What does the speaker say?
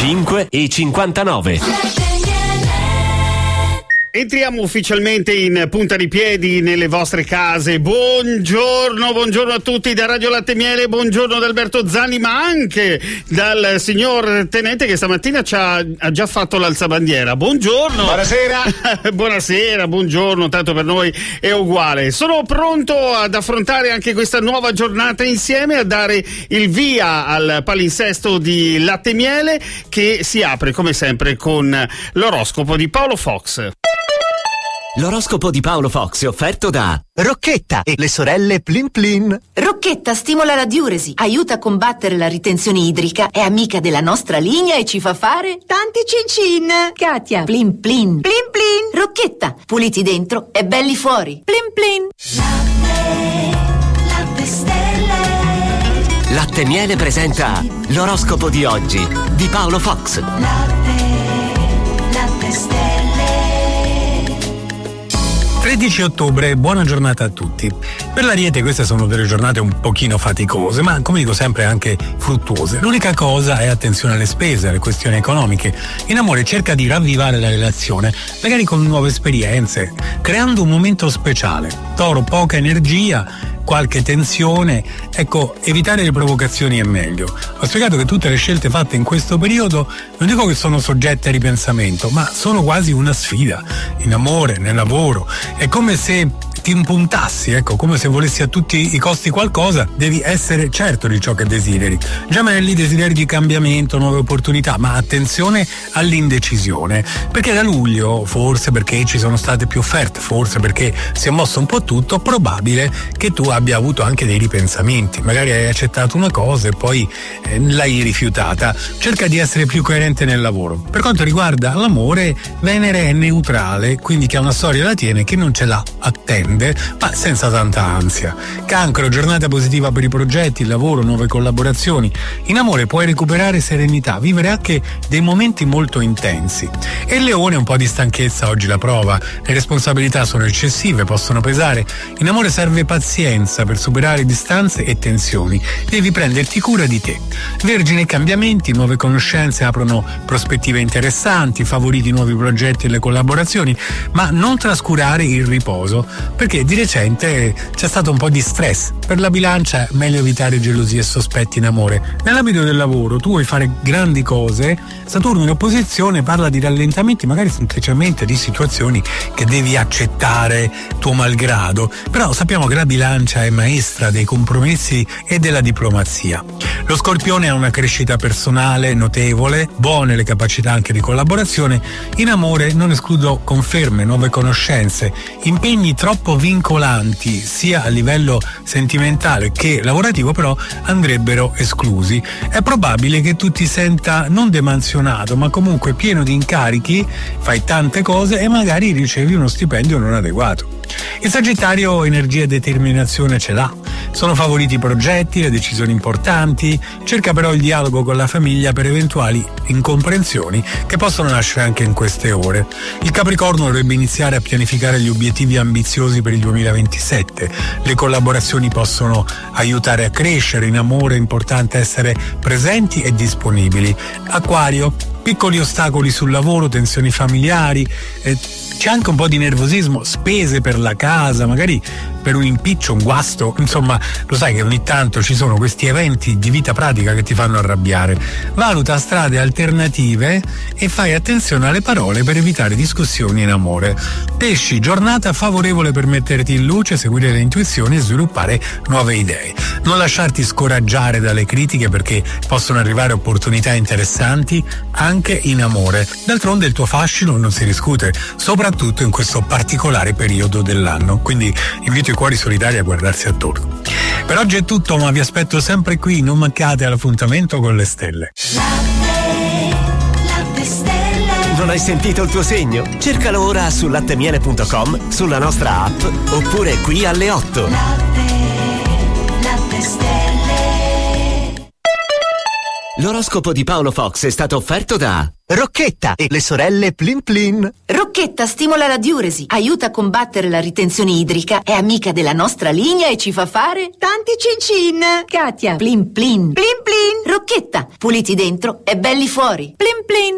5:59. Entriamo ufficialmente in punta di piedi nelle vostre case. Buongiorno a tutti da Radio Latte e Miele, buongiorno da Alberto Zanni, ma anche dal signor Tenente che stamattina ha già fatto l'alzabandiera. Buongiorno. Buonasera. buongiorno, tanto per noi è uguale. Sono pronto ad affrontare anche questa nuova giornata insieme, a dare il via al palinsesto di Latte e Miele, che si apre come sempre con l'oroscopo di Paolo Fox. L'oroscopo di Paolo Fox è offerto da Rocchetta e le sorelle Plin Plin. Rocchetta stimola la diuresi, aiuta a combattere la ritenzione idrica, è amica della nostra linea e ci fa fare tanti cin-cin. Katia, Plin Plin. Plin Plin. Rocchetta, puliti dentro e belli fuori. Plin Plin. Latte e Miele presenta l'oroscopo di oggi di Paolo Fox. Latte Stelle. 13 ottobre, buona giornata a tutti. Per l'Ariete queste sono delle giornate un pochino faticose, ma come dico sempre anche fruttuose. L'unica cosa è attenzione alle spese, alle questioni economiche. In amore cerca di ravvivare la relazione, magari con nuove esperienze, creando un momento speciale. Toro, poca energia, qualche tensione, ecco, evitare le provocazioni è meglio. Ho spiegato che tutte le scelte fatte in questo periodo non dico che sono soggette a ripensamento, ma sono quasi una sfida. In amore, nel lavoro, è come se ti impuntassi, ecco, come se volessi a tutti i costi qualcosa, devi essere certo di ciò che desideri. Gemelli, desideri di cambiamento, nuove opportunità, ma attenzione all'indecisione, perché da luglio, forse perché ci sono state più offerte, forse perché si è mosso un po' tutto, probabile che tu abbia avuto anche dei ripensamenti, magari hai accettato una cosa e poi l'hai rifiutata. Cerca di essere più coerente nel lavoro. Per quanto riguarda l'amore, Venere è neutrale, quindi chi ha una storia la tiene, chi non ce l'ha attende, ma senza tanta ansia. Cancro, giornata positiva per i progetti, il lavoro, nuove collaborazioni. In amore puoi recuperare serenità, vivere anche dei momenti molto intensi. E Leone, un po' di stanchezza oggi la prova, le responsabilità sono eccessive, possono pesare. In amore serve pazienza per superare distanze e tensioni, devi prenderti cura di te. Vergine, cambiamenti, nuove conoscenze aprono prospettive interessanti, favoriti nuovi progetti e le collaborazioni, ma non trascurare il riposo, perché di recente c'è stato un po' di stress. Per la Bilancia meglio evitare gelosie e sospetti in amore. Nell'ambito del lavoro tu vuoi fare grandi cose, Saturno in opposizione parla di rallentamenti, magari semplicemente di situazioni che devi accettare tuo malgrado, però sappiamo che la Bilancia è maestra dei compromessi e della diplomazia. Lo Scorpione ha una crescita personale notevole, buone le capacità anche di collaborazione. In amore non escludo conferme, nuove conoscenze, impegni troppo vincolanti sia a livello sentimentale che lavorativo però andrebbero esclusi. È probabile che tu ti senta non demansionato ma comunque pieno di incarichi, fai tante cose e magari ricevi uno stipendio non adeguato. Il Sagittario energia e determinazione ce l'ha, sono favoriti i progetti, le decisioni importanti, cerca però il dialogo con la famiglia per eventuali incomprensioni che possono nascere anche in queste ore. Il Capricorno dovrebbe iniziare a pianificare gli obiettivi ambiziosi per il 2027, le collaborazioni possono aiutare a crescere, in amore è importante essere presenti e disponibili. Acquario, piccoli ostacoli sul lavoro, tensioni familiari, c'è anche un po' di nervosismo, spese per la casa, magari per un impiccio, un guasto, insomma lo sai che ogni tanto ci sono questi eventi di vita pratica che ti fanno arrabbiare. Valuta strade alternative e fai attenzione alle parole per evitare discussioni in amore. Pesci, giornata favorevole per metterti in luce, seguire le intuizioni e sviluppare nuove idee. Non lasciarti scoraggiare dalle critiche perché possono arrivare opportunità interessanti anche in amore. D'altronde il tuo fascino non si discute, soprattutto in questo particolare periodo dell'anno, quindi invito i cuori solitari a guardarsi attorno. Per oggi è tutto, ma vi aspetto sempre qui, non mancate all'appuntamento con le stelle. Latte Stelle. Non hai sentito il tuo segno? Cercalo ora su lattemiele.com, sulla nostra app oppure qui alle 8. Latte Stelle. L'oroscopo di Paolo Fox è stato offerto da Rocchetta e le sorelle Plin Plin. Rocchetta stimola la diuresi, aiuta a combattere la ritenzione idrica, è amica della nostra linea e ci fa fare tanti cin-cin. Katia, Plin Plin. Plin Plin. Rocchetta, puliti dentro e belli fuori. Plin Plin.